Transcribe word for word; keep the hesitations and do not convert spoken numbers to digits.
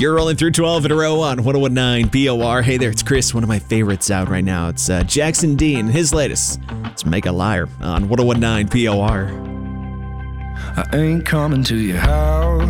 You're rolling through twelve in a row on one oh one nine P O R. Hey there, it's Chris, one of my favorites out right now. It's uh, Jackson Dean, his latest. It's Make a Liar on one oh one nine P O R. I ain't coming to your house,